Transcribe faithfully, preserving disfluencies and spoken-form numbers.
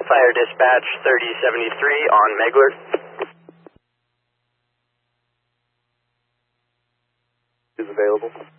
Fire Dispatch thirty seventy-three on Megler. Is available.